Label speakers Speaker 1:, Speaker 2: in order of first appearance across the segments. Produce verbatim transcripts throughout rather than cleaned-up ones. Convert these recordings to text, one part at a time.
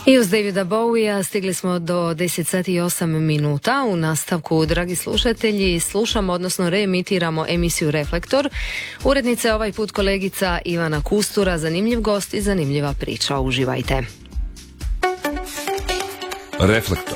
Speaker 1: I uz Davida Bowija stigli smo do deset sati i osam minuta. U nastavku, dragi slušatelji, slušamo, odnosno reemitiramo emisiju Reflektor. Urednica je ovaj put kolegica Ivana Kustura. Zanimljiv gost i zanimljiva priča. Uživajte.
Speaker 2: Reflektor.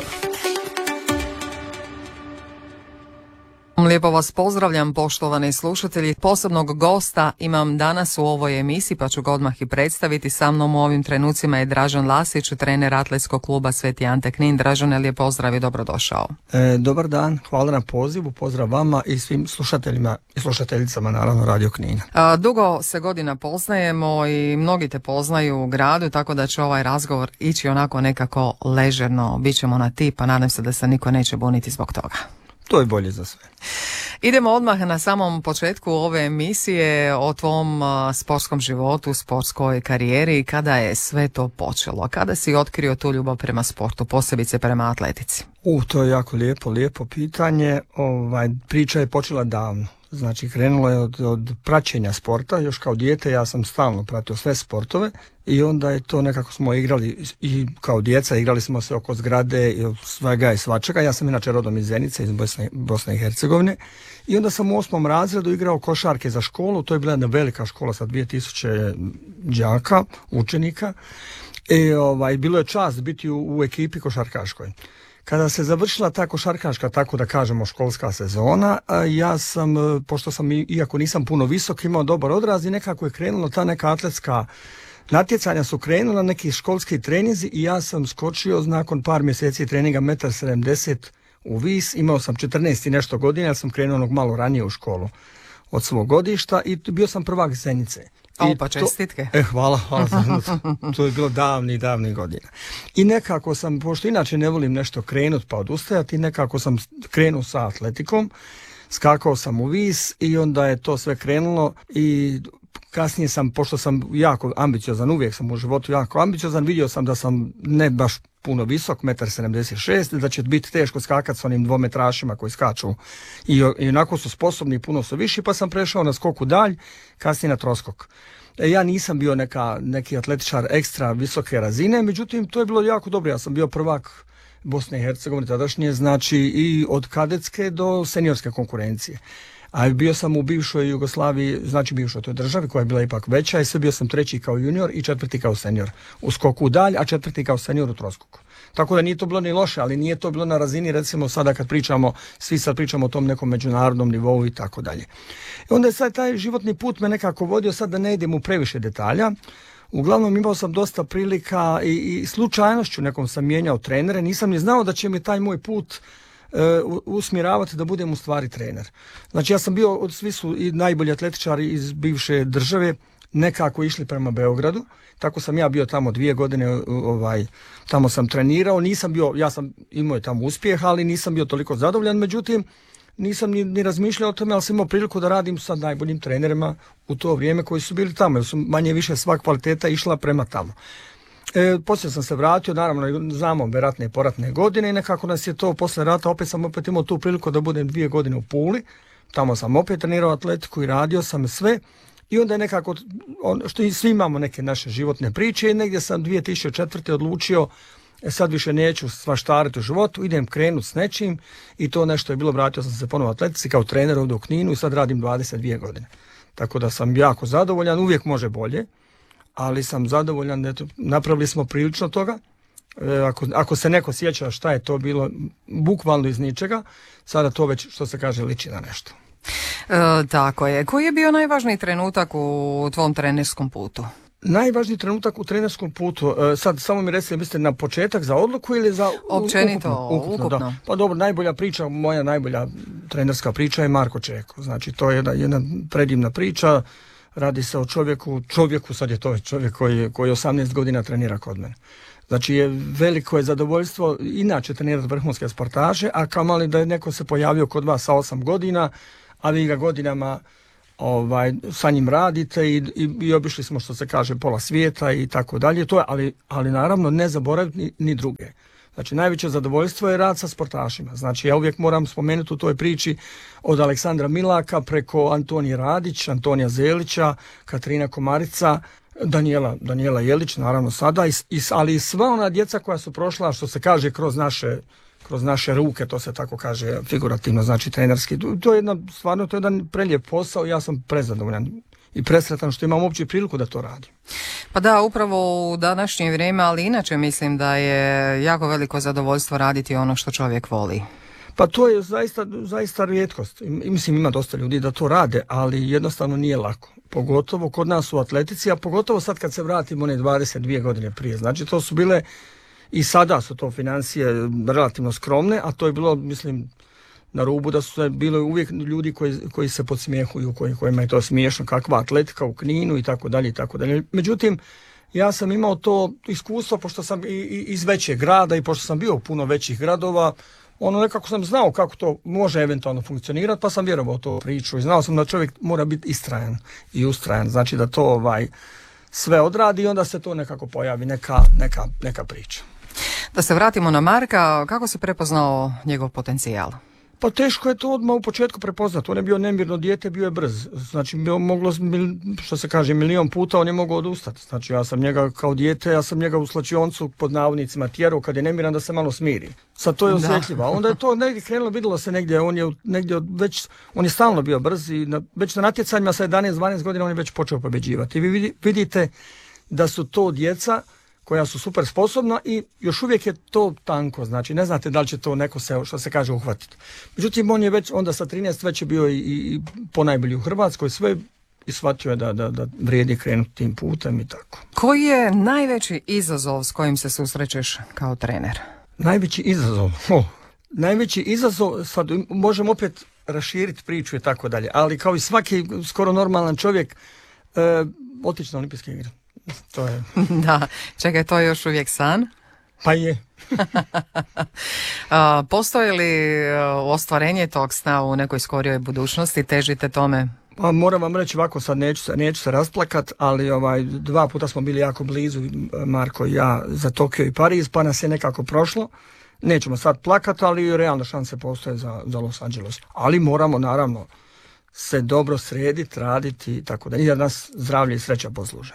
Speaker 3: Lijepo vas pozdravljam, poštovani slušatelji. Posebnog gosta imam danas u ovoj emisiji, pa ću ga odmah i predstaviti. Sa mnom u ovim trenucima je Dražen Lasić, trener atletskog kluba Sveti Ante Knin. Dražene, lijep pozdrav i dobrodošao.
Speaker 4: E, dobar dan, hvala na pozivu, pozdrav vama i svim slušateljima i slušateljicama, naravno, Radio Knina.
Speaker 3: A, dugo se godina poznajemo i mnogi te poznaju u gradu, tako da će ovaj razgovor ići onako nekako ležerno. Bićemo na ti, pa nadam se da se niko neće buniti zbog toga.
Speaker 4: To je bolje za sve.
Speaker 3: Idemo odmah na samom početku ove emisije o tvom sportskom životu, sportskoj karijeri. Kada je sve to počelo? Kada si otkrio tu ljubav prema sportu, posebice prema atletici?
Speaker 4: U, to je jako lijepo, lijepo pitanje. Ovaj, priča je počela davno. Znači, krenulo je od, od praćenja sporta. Još kao dijete ja sam stalno pratio sve sportove i onda je to nekako smo igrali i kao djeca igrali smo se oko zgrade i svega i svačega. Ja sam inače rodom iz Zenice, iz Bosne, Bosne i Hercegovine i onda sam u osmom razredu igrao košarke za školu. To je bila jedna velika škola sa dvije tisuće đaka, učenika. I ovaj, bilo je čast biti u, u ekipi košarkaškoj. Kada se završila ta košarkaška, tako da kažemo, školska sezona, ja sam, pošto sam, iako nisam puno visok, imao dobar odraz i nekako je krenulo ta neka atletska natjecanja su krenula, neki školski treninzi i ja sam skočio nakon par mjeseci treninga jedan sedamdeset metra u vis, imao sam četrnaest i nešto godina, ja sam krenuo onog malo ranije u školu od svog godišta i bio sam prvak Zenice.
Speaker 3: O, pa čestitke.
Speaker 4: To, e, hvala, hvala. To je bilo davnih, davnih godina. I nekako sam, pošto inače ne volim nešto krenut pa odustajati, nekako sam krenuo sa atletikom, skakao sam u vis i onda je to sve krenulo i kasnije sam, pošto sam jako ambiciozan, uvijek sam u životu jako ambiciozan, vidio sam da sam ne baš puno visok, jedan sedamdeset šest, da će biti teško skakati s onim dvometrašima koji skaču i, i onako su sposobni, puno su viši, pa sam prešao na skoku dalj, kasnije na troskok. E, ja nisam bio neka, neki atletičar ekstra visoke razine, međutim to je bilo jako dobro, ja sam bio prvak Bosne i Hercegovine tadašnje, znači i od kadetske do seniorske konkurencije. A bio sam u bivšoj Jugoslaviji, znači bivšoj toj državi koja je bila ipak veća i sve bio sam treći kao junior i četvrti kao senior u skoku dalj, a četvrti kao senior u troskoku. Tako da nije to bilo ni loše, ali nije to bilo na razini, recimo sada kad pričamo, svi sad pričamo o tom nekom međunarodnom nivou i tako dalje. I onda je sad taj životni put me nekako vodio, sad da ne idem u previše detalja. Uglavnom imao sam dosta prilika i, i slučajnošću nekom sam mijenjao trenere, nisam ni znao da će mi taj moj put Uh, usmjeravati da budem u stvari trener. Znači ja sam bio, od svi su i najbolji atletičari iz bivše države nekako išli prema Beogradu, tako sam ja bio tamo dvije godine, ovaj, tamo sam trenirao, nisam bio, ja sam imao tamo uspjeh, ali nisam bio toliko zadovoljan, međutim nisam ni, ni razmišljao o tome, ali sam imao priliku da radim sa najboljim trenerima u to vrijeme koji su bili tamo, jer su manje više sva kvaliteta išla prema tamo. E, poslije sam se vratio, naravno znamo ratne i poratne godine i nekako nas je to posle rata, opet sam opet imao tu priliku da budem dvije godine u Puli, tamo sam opet trenirao atletiku i radio sam sve i onda je nekako, on, što i svi imamo neke naše životne priče i negdje sam dvije tisuće četvrte odlučio, e, sad više neću svaštariti u životu, idem krenut s nečim i to nešto je bilo, vratio sam se ponovo atletici kao trener ovdje u Kninu i sad radim dvadeset dvije godine. Tako da sam jako zadovoljan, uvijek može bolje, ali sam zadovoljan, eto, napravili smo prilično toga. E, ako, ako se neko sjeća šta je to bilo, bukvalno iz ničega, sada to već, što se kaže, liči na nešto.
Speaker 3: E, tako je. Koji je bio najvažniji trenutak u tvom trenerskom putu?
Speaker 4: Najvažniji trenutak u trenerskom putu, e, sad samo mi recite, mislite na početak za odluku ili za
Speaker 3: općenito,
Speaker 4: ukupno? Ukupno,
Speaker 3: ukupno.
Speaker 4: Da. Pa dobro, najbolja priča, moja najbolja trenerska priča je Marko Čeko. Znači to je jedna, jedna predivna priča. Radi se o čovjeku, čovjeku, sad je to čovjek koji, koji osamnaest godina trenira kod mene. Znači je veliko je zadovoljstvo inače trenirati vrhunske sportaše, a kamali da je neko se pojavio kod vas sa osam godina, a vi ga godinama ovaj, sa njim radite i, i, i obišli smo, što se kaže, pola svijeta i tako dalje. To je, ali, ali naravno ne zaboraviti ni, ni druge. Znači najveće zadovoljstvo je rad sa sportašima. Znači ja uvijek moram spomenuti u toj priči od Aleksandra Milaka preko Antonije Radić, Antonija Zelića, Katarina Komarica, Danijela, Danijela Jelić, naravno sada, i, i, ali i sva ona djeca koja su prošla, što se kaže, kroz naše, kroz naše ruke, to se tako kaže figurativno, znači trenerski. To je jedna, stvarno, to je jedan prelijep posao i ja sam prezadovoljan i presretan što imam uopće priliku da to radim.
Speaker 3: Pa da, upravo u današnje vrijeme, ali inače mislim da je jako veliko zadovoljstvo raditi ono što čovjek voli.
Speaker 4: Pa to je zaista, zaista rijetkost. I, mislim, ima dosta ljudi da to rade, ali jednostavno nije lako. Pogotovo kod nas u atletici, a pogotovo sad kad se vratimo one dvadeset dvije godine prije. Znači to su bile, i sada su to financije relativno skromne, a to je bilo, mislim, na rubu da su bilo uvijek ljudi koji, koji se podsmijehuju, koji, kojima je to smiješno, kakva atletika u Kninu i tako dalje i tako dalje. Međutim, ja sam imao to iskustvo, pošto sam i, i iz većeg grada i pošto sam bio u puno većih gradova, ono nekako sam znao kako to može eventualno funkcionirati, pa sam vjerovao u to priču i znao sam da čovjek mora biti istrajan i ustrajan, znači da to ovaj sve odradi i onda se to nekako pojavi, neka, neka, neka priča.
Speaker 3: Da se vratimo na Marka, kako si prepoznao njegov potencijal?
Speaker 4: Pa teško je to odmah u početku prepoznati. On je bio nemirno dijete, bio je brz. Znači, bio moglo, što se kaže, milion puta on je mogao odustati. Znači, ja sam njega kao dijete, ja sam njega u slačioncu pod navodnicima tjerao kad je nemiran da se malo smiri. Sad to je osjetljiva. Onda je to negdje krenulo, vidjelo se negdje, on je negdje već, on je stalno bio brz i na, već na natjecanjima sa jedanaest dvanaest godina on je već počeo pobjeđivati. I vi vidite da su to djeca koja su super sposobna i još uvijek je to tanko, znači ne znate da li će to neko se, što se kaže, uhvatiti. Međutim, on je već onda sa trinaest već je bio i, i ponajbolji u Hrvatskoj, sve i shvatio je da, da, da vrijedi krenuti tim putem i tako.
Speaker 3: Koji je najveći izazov s kojim se susrećeš kao trener?
Speaker 4: Najveći izazov? Oh, najveći izazov, sad možemo opet raširiti priču i tako dalje, ali kao i svaki skoro normalan čovjek, e, otići na olimpijske igre. To je.
Speaker 3: Da, čekaj, to je još uvijek san?
Speaker 4: Pa je.
Speaker 3: Postoji li ostvarenje tog sna u nekoj skorijoj budućnosti? Težite tome?
Speaker 4: Pa moram vam reći ovako, sad neću, neću se rasplakat, ali ovaj, dva puta smo bili jako blizu, Marko i ja, za Tokio i Pariz, pa nas je nekako prošlo. Nećemo sad plakat, ali realno šanse postoje za, za Los Angeles. Ali moramo, naravno, se dobro srediti, raditi i tako da. I da nas zdravlje i sreća posluže.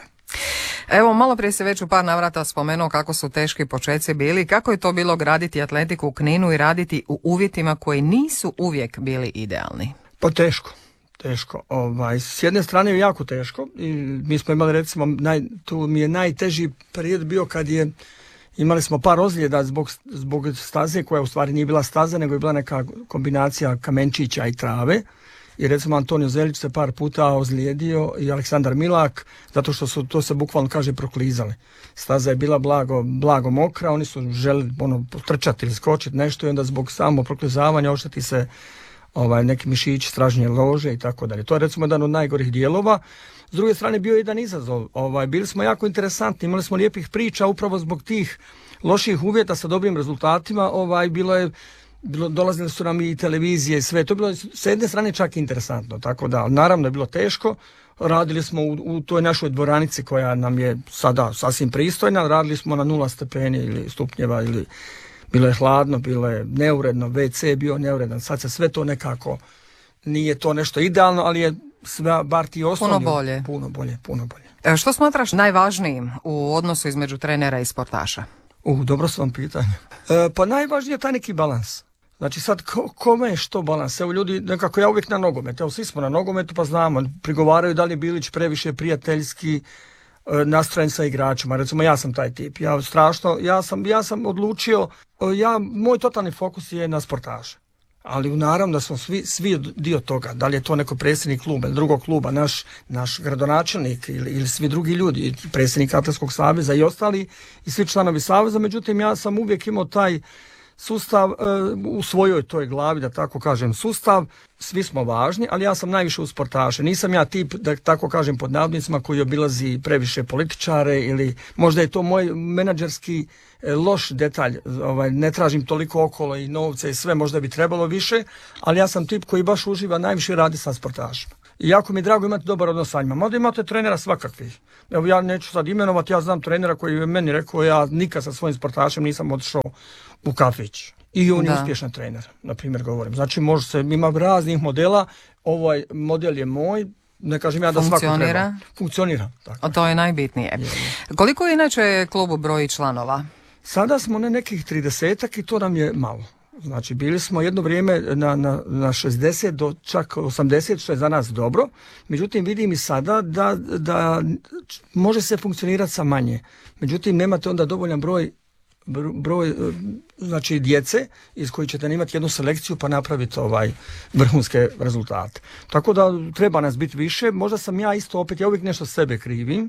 Speaker 3: Evo, malo prije se već u par navrata spomenuo kako su teški počeci bili. Kako je to bilo graditi atletiku u Kninu i raditi u uvjetima koji nisu uvijek bili idealni?
Speaker 4: Pa teško, teško. Ovaj, s jedne strane je jako teško. I mi smo imali, recimo, naj, tu mi je najteži period bio kad je imali smo par ozljeda zbog, zbog staze koja u stvari nije bila staza, nego je bila neka kombinacija kamenčića i trave. I recimo Antonio Zelić se par puta ozlijedio i Aleksandar Milak, zato što su, to se bukvalno kaže, proklizali. Staza je bila blago, blago mokra, oni su želi ono, trčati ili skočiti nešto i onda zbog samo proklizavanja ošteti se ovaj, neki mišići, stražnje lože i tako dalje. To je recimo jedan od najgorih dijelova. S druge strane bio je jedan izazov. Ovaj, bili smo jako interesantni, imali smo lijepih priča upravo zbog tih loših uvjeta sa dobrim rezultatima. Ovaj, bilo je Bilo, dolazili su nam i televizije i sve, to je bilo s jedne strane čak interesantno, tako da naravno je bilo teško, radili smo u, u toj našoj dvoranici koja nam je sada sasvim pristojna, radili smo na nula stepeni ili stupnjeva, ili bilo je hladno, bilo je neuredno, ve ce je bio neuredan, sad se sve to nekako, nije to nešto idealno, ali je sve, bar ti osnovni,
Speaker 3: puno bolje.
Speaker 4: Puno bolje, puno bolje.
Speaker 3: E, što smatraš najvažnijim u odnosu između trenera i sportaša?
Speaker 4: Uh, dobro su vam pitanje. E, pa najvažnije je taj neki balans. Znači sad ko, kome je što balans? Evo ljudi, nekako ja uvijek na nogomet, evo svi smo na nogometu pa znamo, prigovaraju da li je Bilić previše prijateljski e, nastrojen sa igračima, recimo ja sam taj tip, ja strašno, ja sam, ja sam odlučio, e, ja, moj totalni fokus je na sportaže, ali naravno da smo svi, svi dio toga, da li je to neko predsjednik kluba ili drugog kluba, naš, naš gradonačelnik ili, ili svi drugi ljudi, predsjednik Atletskog saveza i ostali i svi članovi saveza, međutim ja sam uvijek imao taj sustav e, u svojoj toj glavi, da tako kažem, sustav, svi smo važni, ali ja sam najviše u sportaše. Nisam ja tip, da tako kažem, pod navodnicima koji obilazi previše političare ili možda je to moj menadžerski e, loš detalj, ovaj, ne tražim toliko okolo i novce i sve, možda bi trebalo više, ali ja sam tip koji baš uživa najviše radi sa sportašima. I jako mi je drago imati dobar odnos sa njima. Možda imate trenera svakakvih. Evo ja neću sad imenovati, ja znam trenera koji je meni rekao, ja nikad sa svojim sportašem nisam otišao u kafić. I on je uspješan trener, na primjer govorim. Znači može se, ima raznih modela, ovaj model je moj, ne kažem ja da svako treba.
Speaker 3: Funkcionira?
Speaker 4: Funkcionira. Tako.
Speaker 3: To je najbitnije. Je, je. Koliko inače klub broji članova?
Speaker 4: Sada smo na nekih tridesetak i to nam je malo. Znači, bili smo jedno vrijeme na, na, na šezdeset do čak osamdeset, što je za nas dobro. Međutim, vidim i sada da, da može se funkcionirati sa manje. Međutim, nemate onda dovoljan broj, broj znači, djece iz kojih ćete imati jednu selekciju pa napraviti ovaj vrhunske rezultate. Tako da treba nas biti više. Možda sam ja isto opet, ja uvijek nešto sebe krivim.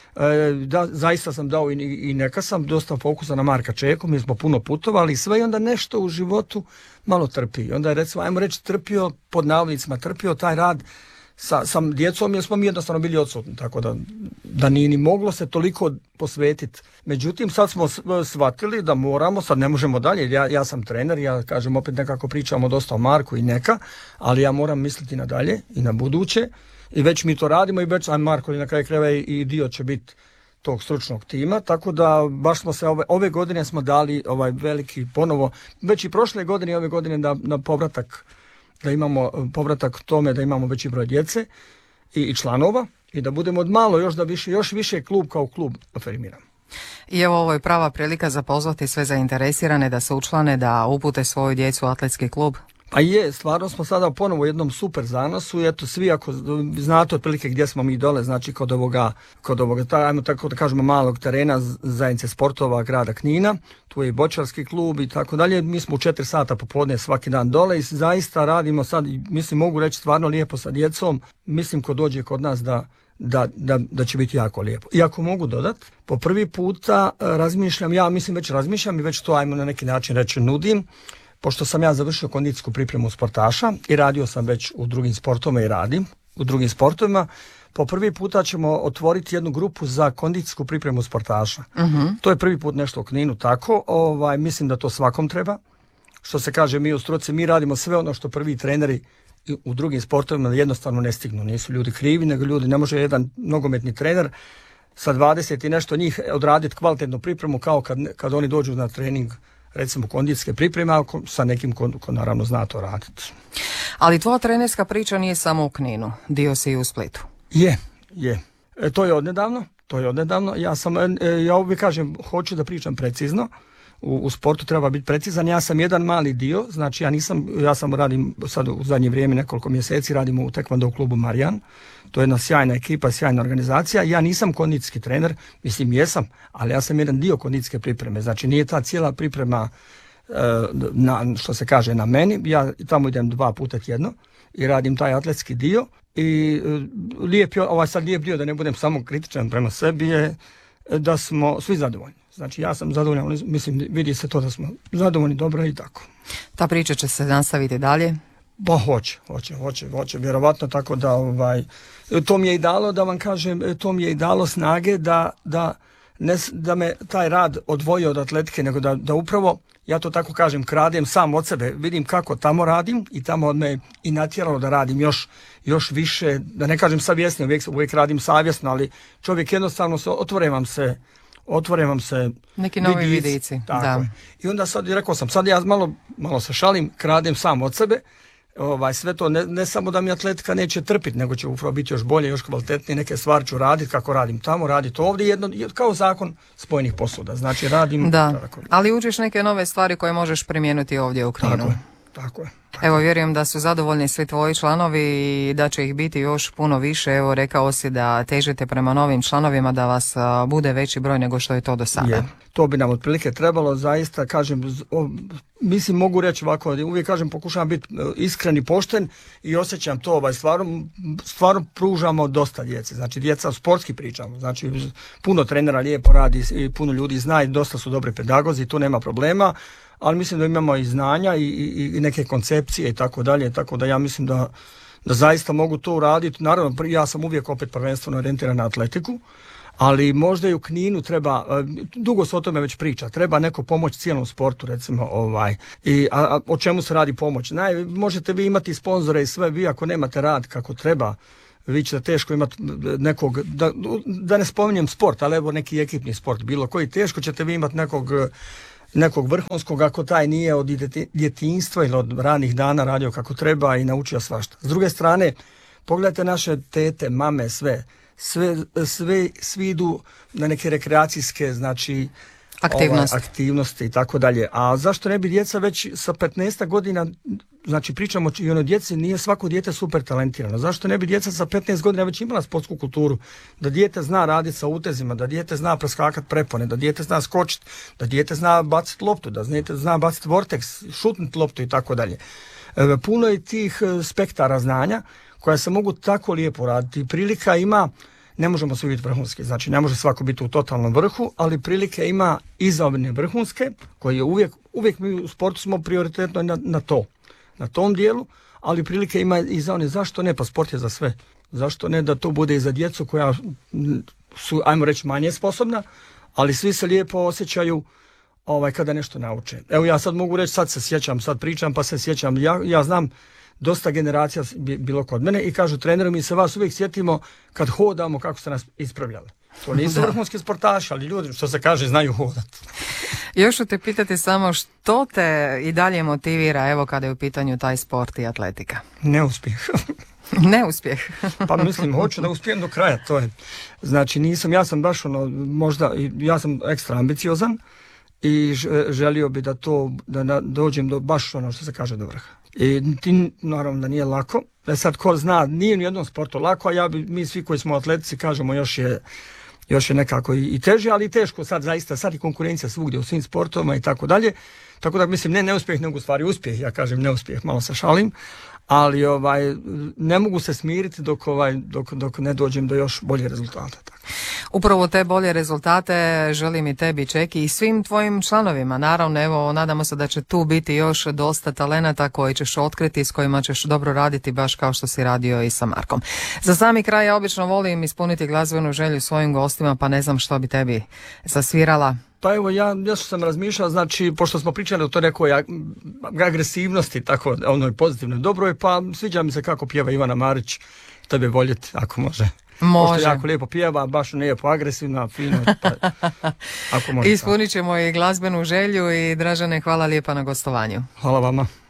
Speaker 4: Da, zaista sam dao i, i neka sam dosta fokusa na Marka Čeku, mi smo puno putovali i sve i onda nešto u životu malo trpi. Onda je recimo, ajmo reći, trpio, pod navodnicima trpio taj rad sa, sa djecom jer smo mi jednostavno bili odsutni, tako da, da nije ni moglo se toliko posvetiti. Međutim, sad smo shvatili da moramo, sad ne možemo dalje, ja, ja sam trener, ja kažem opet nekako pričamo dosta o Marku i neka, ali ja moram misliti na dalje i na buduće. I već mi to radimo i već, aj Marko na kraju krajeva i dio će biti tog stručnog tima, tako da baš smo se ove, ove godine smo dali ovaj veliki ponovo, već i prošle godine i ove godine da, na povratak, da imamo povratak tome da imamo veći broj djece i, i članova i da budemo od malo još da više, još više klub kao klub afirmiramo.
Speaker 3: I evo, ovo je prava prilika za pozvati sve zainteresirane da se učlane, da upute svoju djecu u atletski klub.
Speaker 4: Pa je, stvarno smo sada ponovo u jednom super zanosu i eto svi ako znate otprilike gdje smo mi dole, znači kod ovoga, kod ovoga, ajmo tako da kažemo malog terena zajednice sportova grada Knina, tu je i bočarski klub i tako dalje, mi smo u četiri sata popodne svaki dan dole i zaista radimo sad, mislim mogu reći stvarno lijepo sa djecom, mislim ko dođe kod nas da Da, da, da će biti jako lijepo. I ako mogu dodati, po prvi puta razmišljam, ja mislim već razmišljam i već to ajmo na neki način reći nudim, pošto sam ja završio kondicijsku pripremu sportaša i radio sam već u drugim sportovima i radim u drugim sportovima, po prvi puta ćemo otvoriti jednu grupu za kondicijsku pripremu sportaša. Uh-huh. To je prvi put nešto u Kninu tako, ovaj, mislim da to svakom treba. Što se kaže mi u struci, mi radimo sve ono što prvi treneri u drugim sportovima jednostavno ne stignu. Nisu ljudi krivi, nego ljudi, ne može jedan nogometni trener sa dvadeset i nešto njih odraditi kvalitetnu pripremu kao kad, kad oni dođu na trening recimo kondicijske pripreme, sa nekim ko, ko naravno zna to raditi.
Speaker 3: Ali tvoja trenerska priča nije samo u Kninu, dio si i u Splitu.
Speaker 4: Je, je. E, to je odnedavno, to je odnedavno. Ja sam, e, ja uvijek kažem, hoću da pričam precizno. U, u sportu treba biti precizan. Ja sam jedan mali dio, znači ja nisam, ja sam radim sad u zadnje vrijeme nekoliko mjeseci radim u Taekwondo klubu Marijan. To je jedna sjajna ekipa, sjajna organizacija. Ja nisam kondicijski trener, mislim jesam, ali ja sam jedan dio kondicijske pripreme. Znači nije ta cijela priprema e, na, što se kaže na meni. Ja tamo idem dva puta tjedno i radim taj atletski dio i e, lijep, ovaj sad lijep dio da ne budem samo kritičan prema sebi je da smo svi zadovoljni. Znači ja sam zadovoljan, mislim vidi se to da smo zadovoljni, dobro i tako.
Speaker 3: Ta priča će se nastaviti dalje?
Speaker 4: Pa hoće, hoće, hoće, hoće, vjerovatno tako da ovaj, to mi je i dalo, da vam kažem, to mi je i dalo snage da, da, ne, da me taj rad odvojio od atletike, nego da, da upravo, ja to tako kažem, kradem sam od sebe, vidim kako tamo radim i tamo od me i natjeralo da radim još, još više, da ne kažem savjesno, uvijek, uvijek radim savjesno, ali čovjek jednostavno se, otvore vam se, otvore vam se
Speaker 3: neki novi vidici. vidici.
Speaker 4: Tako
Speaker 3: da.
Speaker 4: je. I onda sad, rekao sam, sad ja malo, malo se šalim, kradem sam od sebe, ovaj, sve to, ne, ne samo da mi atletika neće trpiti, nego će upravo biti još bolje, još kvalitetnije, neke stvari ću raditi kako radim tamo, raditi ovdje, jedno, kao zakon spojenih posuda, znači radim.
Speaker 3: Da,
Speaker 4: tako.
Speaker 3: Ali učiš neke nove stvari koje možeš primijeniti ovdje u Kninu.
Speaker 4: Tako je, tako je. Tako.
Speaker 3: Evo, vjerujem da su zadovoljni svi tvoji članovi i da će ih biti još puno više. Evo, rekao si da težite prema novim članovima, da vas a, bude veći broj nego što je to do sada.
Speaker 4: Je. To bi nam otprilike trebalo, zaista, kažem, o, mislim, mogu reći ovako, uvijek kažem, pokušavam biti iskren i pošten i osjećam to, ovaj, stvarno, stvarno pružamo dosta djece, znači djeca sportski pričamo, znači puno trenera lijepo radi i puno ljudi zna i dosta su dobri pedagozi, tu nema problema, ali mislim da imamo i znanja i, i, i neke koncepcije i tako dalje, tako da ja mislim da, da zaista mogu to uraditi. Naravno, ja sam uvijek opet prvenstveno orijentiran na atletiku, ali možda i u Kninu treba, dugo se o tome već priča, treba neko pomoć cijelom sportu, recimo, ovaj, i, a, a o čemu se radi pomoć? Naj, možete vi imati sponzore i sve, vi ako nemate rad kako treba, vi ćete teško imati nekog, da, da ne spominjem sport, ali evo neki ekipni sport, bilo koji, teško ćete vi imati nekog nekog vrhunskog ako taj nije od djetinjstva ili od ranih dana radio kako treba i naučio svašta. S druge strane, Pogledajte naše tete, mame, sve. Sve, sve svi idu na neke rekreacijske, znači,
Speaker 3: Aktivnost.
Speaker 4: Ovaj, aktivnosti i tako dalje. A zašto ne bi djeca već sa petnaest godina, znači pričamo i ono djeci, nije svako dijete super talentirano. Zašto ne bi djeca sa petnaest godina već imala sportsku kulturu? Da dijete zna raditi sa utezima, da dijete zna preskakati prepone, da dijete zna skočiti, da dijete zna baciti loptu, da dijete zna baciti vorteks, šutnuti loptu i tako dalje. Puno je tih spektara znanja koja se mogu tako lijepo raditi. Prilika ima, ne možemo svi biti vrhunski, znači ne može svako biti u totalnom vrhu, ali prilike ima i za one vrhunske, koji je uvijek, uvijek mi u sportu smo prioritetno na, na to, na tom dijelu, ali prilike ima i za one, zašto ne, pa sport je za sve. Zašto ne da to bude i za djecu koja su, ajmo reći, manje sposobna, ali svi se lijepo osjećaju ovaj, kada nešto nauče. Evo ja sad mogu reći, sad se sjećam, sad pričam pa se sjećam, ja, ja znam dosta generacija bilo kod mene i kažu treneru, mi se vas uvijek sjetimo kad hodamo kako ste nas ispravljali. To nisu vrhunski sportaši, ali ljudi, što se kaže, znaju hodati.
Speaker 3: Još ću te pitati samo što te i dalje motivira, evo kada je u pitanju taj sport i atletika?
Speaker 4: Neuspjeh.
Speaker 3: Neuspjeh.
Speaker 4: Pa mislim, hoću da uspijem do kraja, to je. Znači nisam, ja sam baš ono, možda, ja sam ekstra ambiciozan i želio bi da to, da dođem do baš ono što se kaže do vrha. I ti, naravno da nije lako. E sad ko zna, nije ni jednom sportu lako, a ja bi, mi svi koji smo atletici kažemo još je, još je nekako i, i teže, ali i teško sad zaista, sad i konkurencija svugdje u svim sportovima i tako dalje. Tako da mislim ne neuspjeh nego u stvari uspjeh, ja kažem neuspjeh, malo se šalim, ali ovaj ne mogu se smiriti dok ovaj dok, dok ne dođem do još bolje rezultata. Tako.
Speaker 3: Upravo te bolje rezultate želim i tebi, Čeki, i svim tvojim članovima. Naravno, evo, nadamo se da će tu biti još dosta talenata koji ćeš otkriti, s kojima ćeš dobro raditi, baš kao što si radio i sa Markom. Za sami kraj ja obično volim ispuniti glazbenu želju svojim gostima, pa ne znam što bi tebi zasvirala.
Speaker 4: Pa evo, ja, ja sam razmišljao, znači, pošto smo pričali o to nekoj agresivnosti, tako, onoj pozitivnoj, dobroj, pa sviđa mi se kako pjeva Ivana Marić, tebe voljeti, ako može.
Speaker 3: Može.
Speaker 4: Pošto jako lijepo pjeva, baš lijepo agresivna, fino, pa, ako može.
Speaker 3: Ispunit ćemo i glazbenu želju i Dražane, hvala lijepa na gostovanju.
Speaker 4: Hvala vama.